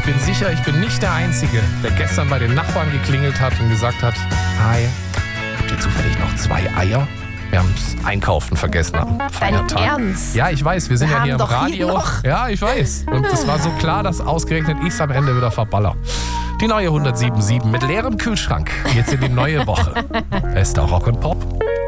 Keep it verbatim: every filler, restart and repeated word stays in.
bin sicher, ich bin nicht der Einzige, der gestern bei den Nachbarn geklingelt hat und gesagt hat, hi, habt ihr zufällig noch zwei Eier? Wir haben das Einkaufen vergessen am Feiertag. Dein Ernst? Ja, ich weiß, wir sind Wir ja hier im haben doch Radio. hier noch. Ja, ich weiß. Und es war so klar, dass ausgerechnet ich es am Ende wieder verballer. Die neue hundertsieben Komma sieben mit leerem Kühlschrank. Jetzt in die neue Woche. Bester Rock und Pop.